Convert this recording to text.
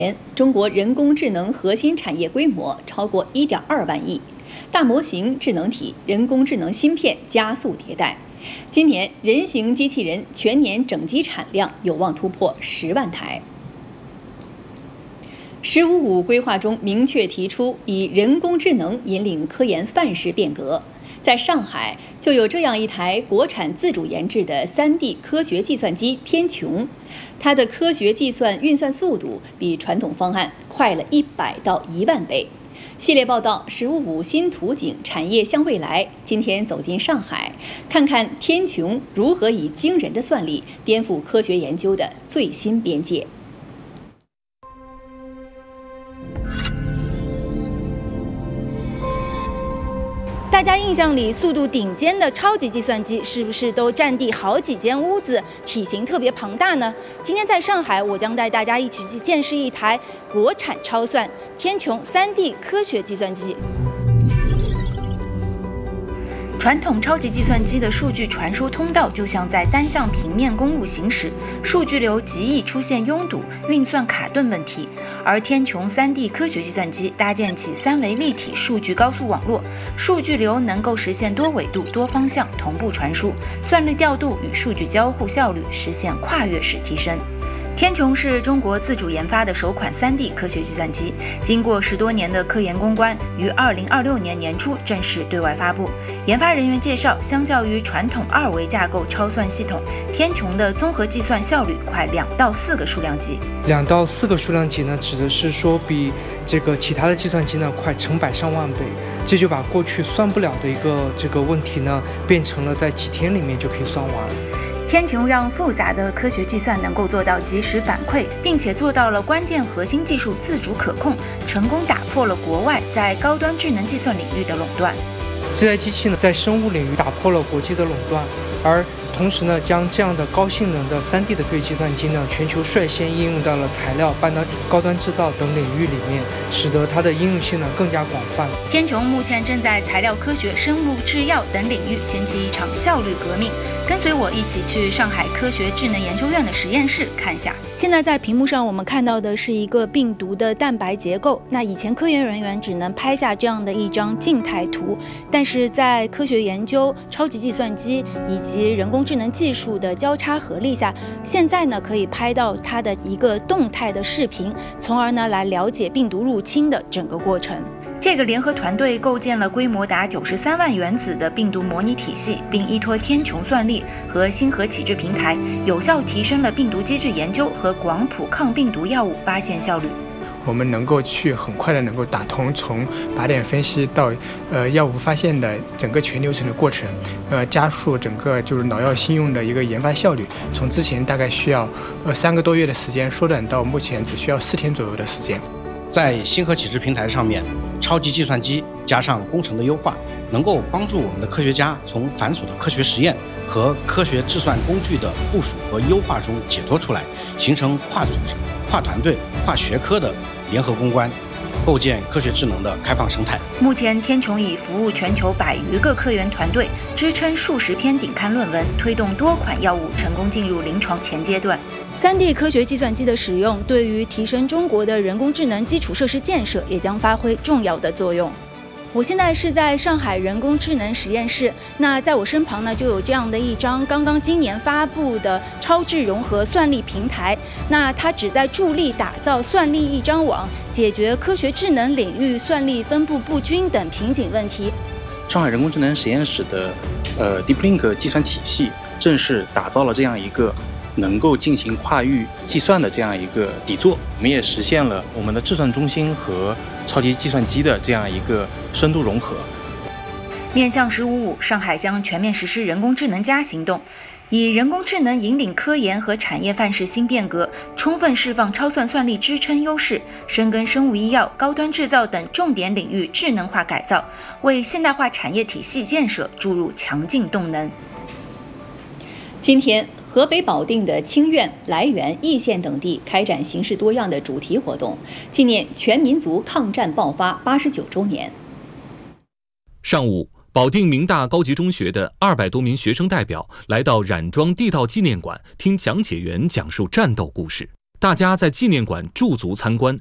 中国人工智能核心产业规模超过1.2万亿，大模型、智能体、人工智能芯片加速迭代。今年，人形机器人全年整机产量有望突破10万台。“15+5”规划中明确提出，以人工智能引领科研范式变革。在上海，就有这样一台国产自主研制的3D 科学计算机“天穹”，它的科学计算运算速度比传统方案快了100到1万倍。系列报道“15+5新图景，产业向未来”，今天走进上海，看看天穹如何以惊人的算力颠覆科学研究的最新边界。 大家印象里，速度顶尖的超级计算机是不是都占地好几间屋子，体型特别庞大呢？今天在上海，我将带大家一起去见识一台国产超算天穹3D 科学计算机。传统超级计算机的数据传输通道就像在单向平面公路行驶，数据流极易出现拥堵、运算卡顿问题。而天穹3D 科学计算机搭建起3维立体数据高速网络，数据流能够实现多维度、多方向同步传输，算力调度与数据交互效率实现跨越式提升。天穹是中国自主研发的首款3D 科学计算机，经过10多年的科研攻关，于2026年年初正式对外发布。研发人员介绍，相较于传统2维架构超算系统，天穹的综合计算效率快2到4个数量级。 2到4个数量级呢，指的是说比其他的计算机呢快成百上万倍，这就把过去算不了的一个问题呢，变成了在几天里面就可以算完。 天穹让复杂的科学计算能够做到及时反馈，并且做到了关键核心技术自主可控，成功打破了国外在高端智能计算领域的垄断。 这台机器呢，在生物领域打破了国际的垄断，而同时呢，将这样的高性能的3D 的科学计算机呢，全球率先应用到了材料、半导体、高端制造等领域里面，使得它的应用性呢更加广泛。 天穹目前正在材料科学、生物制药等领域掀起一场效率革命。跟随我一起去上海科学智能研究院的实验室看一下。现在在屏幕上我们看到的是一个病毒的蛋白结构。那以前科研人员只能拍下这样的一张静态图，但是在科学研究、超级计算机以及人工智能技术的交叉合力下，现在呢可以拍到它的一个动态的视频，从而呢来了解病毒入侵的整个过程。这个联合团队构建了规模达93万原子的病毒模拟体系，并依托天穹算力和星核启智平台，有效提升了病毒机制研究和广谱抗病毒药物发现效率。 我们能够去很快的能够打通从靶点分析到药物发现的整个全流程的过程，加速整个就是脑药新用的一个研发效率，从之前大概需要3个多月的时间，缩短到目前只需要4天左右的时间。 在星核启智平台上面，超级计算机加上工程的优化，能够帮助我们的科学家从繁琐的科学实验和科学计算工具的部署和优化中解脱出来，形成跨组织、跨团队、跨学科的联合攻关，构建科学智能的开放生态。 目前，天穹已服务全球100余个科研团队，支撑数十篇顶刊论文，推动多款药物成功进入临床前阶段。3D 科学计算机的使用，对于提升中国的人工智能基础设施建设也将发挥重要的作用。我现在是在上海人工智能实验室，那在我身旁呢，就有这样的一张刚刚今年发布的超智融合算力平台。那它旨在助力打造算力一张网，解决科学智能领域算力分布不均等瓶颈问题。 上海人工智能实验室的DeepLink 计算体系正式打造了这样一个能够进行跨域计算的这样一个底座，我们也实现了我们的智算中心和超级计算机的这样一个深度融合。 面向“15+5”，上海将全面实施人工智能+行动，以人工智能引领科研和产业范式新变革，充分释放超算算力支撑优势，深耕生物医药、高端制造等重点领域智能化改造，为现代化产业体系建设注入强劲动能。 今天，河北保定的清苑、涞源、易县等地开展形式多样的主题活动，纪念全民族抗战爆发89周年。 上午，保定明大高级中学的200多名学生代表来到冉庄地道纪念馆，听讲解员讲述战斗故事。 大家在纪念馆驻足参观，